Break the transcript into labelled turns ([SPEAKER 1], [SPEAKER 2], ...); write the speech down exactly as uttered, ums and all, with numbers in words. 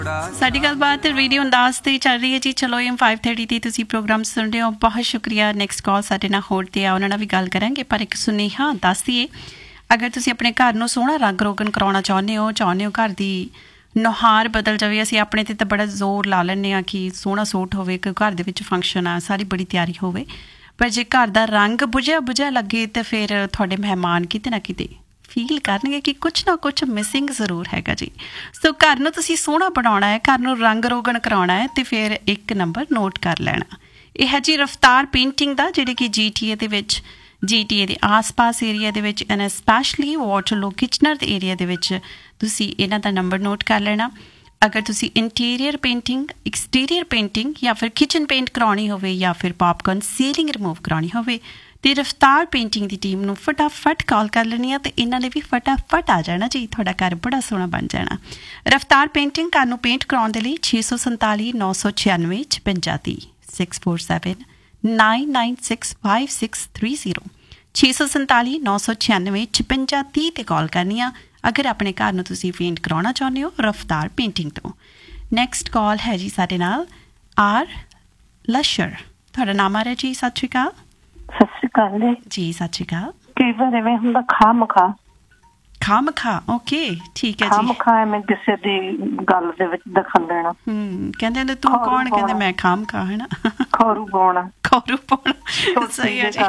[SPEAKER 1] ਸਾਡੀ ਗੱਲਬਾਤ ਰੇਡੀਓ ਅੰਦਾਜ਼ ਤੇ ਚੱਲ ਰਹੀ ਹੈ ਜੀ। ਚਲੋ ਐਮ ਫਾਈਵ ਥਰਟੀ ਤੇ ਤੁਸੀਂ ਪ੍ਰੋਗਰਾਮ ਸੁਣ ਰਹੇ ਹੋ, ਬਹੁਤ ਸ਼ੁਕਰੀਆ। ਨੈਕਸਟ ਕਾਲ ਸਾਡੇ ਨਾਲ ਹੋਰ ਤੇ ਆ, ਉਹਨਾਂ ਨਾਲ ਵੀ ਗੱਲ ਕਰਾਂਗੇ, ਪਰ ਇੱਕ ਸੁਨੇਹਾ ਦੱਸ ਦਈਏ, ਅਗਰ ਤੁਸੀਂ ਆਪਣੇ ਘਰ ਨੂੰ ਸੋਹਣਾ ਰੰਗ ਰੋਗਨ ਕਰਾਉਣਾ ਚਾਹੁੰਦੇ ਹੋ ਚਾਹੁੰਦੇ ਹੋ ਘਰ ਦੀ ਨੁਹਾਰ ਬਦਲ ਜਾਵੇ। ਅਸੀਂ ਆਪਣੇ 'ਤੇ ਤਾਂ ਬੜਾ ਜ਼ੋਰ ਲਾ ਲੈਂਦੇ ਹਾਂ ਕਿ ਸੋਹਣਾ ਸੂਟ ਹੋਵੇ, ਕਿ ਘਰ ਦੇ ਵਿੱਚ ਫੰਕਸ਼ਨ ਆ, ਸਾਰੀ ਬੜੀ ਤਿਆਰੀ ਹੋਵੇ, ਪਰ ਜੇ ਘਰ ਦਾ ਰੰਗ ਬੁਝਿਆ ਬੁਝਿਆ ਲੱਗੇ ਤਾਂ ਫਿਰ ਤੁਹਾਡੇ ਮਹਿਮਾਨ ਕਿਤੇ ਨਾ ਕਿਤੇ ਫੀਲ ਕਰਨਗੇ ਕਿ ਕੁਛ ਨਾ ਕੁਛ ਮਿਸਿੰਗ ਜ਼ਰੂਰ ਹੈਗਾ ਜੀ। ਸੋ ਘਰ ਨੂੰ ਤੁਸੀਂ ਸੋਹਣਾ ਬਣਾਉਣਾ ਹੈ, ਘਰ ਨੂੰ ਰੰਗ ਰੋਗਨ ਕਰਾਉਣਾ ਹੈ, ਅਤੇ ਫਿਰ ਇੱਕ ਨੰਬਰ ਨੋਟ ਕਰ ਲੈਣਾ। ਇਹ ਹੈ ਜੀ ਰਫਤਾਰ ਪੇਂਟਿੰਗ ਦਾ, ਜਿਹੜੇ ਕਿ ਜੀ ਟੀ ਏ ਦੇ ਵਿੱਚ, ਜੀ ਟੀ ਏ ਦੇ ਆਸ ਪਾਸ ਏਰੀਆ ਦੇ ਵਿੱਚ, ਐਂਡ ਸਪੈਸ਼ਲੀ ਵਾਟਰਲੋ ਕਿਚਨਰ ਦੇ ਏਰੀਆ ਦੇ ਵਿੱਚ ਤੁਸੀਂ ਇਹਨਾਂ ਦਾ ਨੰਬਰ ਨੋਟ ਕਰ ਲੈਣਾ। ਅਗਰ ਤੁਸੀਂ ਇੰਟੀਰੀਅਰ ਪੇਂਟਿੰਗ, ਐਕਸਟੀਰੀਅਰ ਪੇਂਟਿੰਗ ਜਾਂ ਫਿਰ ਕਿਚਨ ਪੇਂਟ ਕਰਾਉਣੀ ਹੋਵੇ ਜਾਂ ਫਿਰ ਪੌਪਕੌਰਨ ਸੀਲਿੰਗ ਰਿਮੂਵ ਕਰਾਉਣੀ ਹੋਵੇ ਅਤੇ ਰਫਤਾਰ ਪੇਂਟਿੰਗ ਦੀ ਟੀਮ ਨੂੰ ਫਟਾਫਟ ਕਾਲ ਕਰ ਲੈਣੀ ਆ, ਅਤੇ ਇਹਨਾਂ ਨੇ ਵੀ ਫਟਾਫਟ ਆ ਜਾਣਾ ਜੀ। ਤੁਹਾਡਾ ਘਰ ਬੜਾ ਸੋਹਣਾ ਬਣ ਜਾਣਾ। ਰਫਤਾਰ ਪੇਂਟਿੰਗ ਘਰ ਨੂੰ ਪੇਂਟ ਕਰਾਉਣ ਦੇ ਲਈ ਛੇ ਸੌ ਸੰਤਾਲੀ ਨੌ ਸੌ ਛਿਆਨਵੇਂ ਛਪੰਜਾ ਤੀਹ six four seven nine nine six five six three zero ਛੇ ਸੌ ਸੰਤਾਲੀ ਨੌ ਸੌ ਛਿਆਨਵੇਂ ਛਪੰਜਾ ਤੀਹ 'ਤੇ ਕਾਲ ਕਰਨੀ ਆ ਅਗਰ ਆਪਣੇ ਘਰ ਨੂੰ ਤੁਸੀਂ ਪੇਂਟ ਕਰਾਉਣਾ ਚਾਹੁੰਦੇ ਹੋ ਰਫਤਾਰ ਪੇਂਟਿੰਗ ਤੋਂ। ਨੈਕਸਟ ਕਾਲ ਹੈ ਜੀ ਸਾਡੇ ਨਾਲ ਆਰ ਲਸ਼ਰ। ਤੁਹਾਡਾ ਨਾਮ ਆ ਰਿਹਾ ਜੀ। ਸਤਿ ਸ਼੍ਰੀ ਅਕਾਲ।
[SPEAKER 2] ਸਤਿ ਸ਼੍ਰੀ ਅਕਾਲ ਜੀ।
[SPEAKER 1] ਜੀ ਸਤਿ ਸ਼੍ਰੀ ਅਕਾਲ।
[SPEAKER 2] ਕਈ ਵਾਰ ਐਵੇਂ ਹੁੰਦਾ ਖਾਹ ਮਖਾ
[SPEAKER 1] ਖਾਹ ਮਖਾ ਓਕੇ ਠੀਕ ਹੈ ਜੀ।
[SPEAKER 2] ਖਾਹ ਮਖਾ ਐਵੇਂ ਕਿਸੇ ਦੀ ਗੱਲ ਦੇ ਵਿੱਚ ਦਖਲ ਦੇਣਾ।
[SPEAKER 1] ਹਮ ਕਹਿੰਦੇ ਨੇ ਤੂੰ ਕੌਣ, ਕਹਿੰਦੇ ਮੈਂ ਖਾਹ ਮਖਾ, ਹੈ ਨਾ।
[SPEAKER 2] ਖੌਰੂ ਪਾਉਣਾ
[SPEAKER 1] ਖੌਰੂ ਪਾਉਣਾ ਸਹੀ ਹੈ ਜੀ।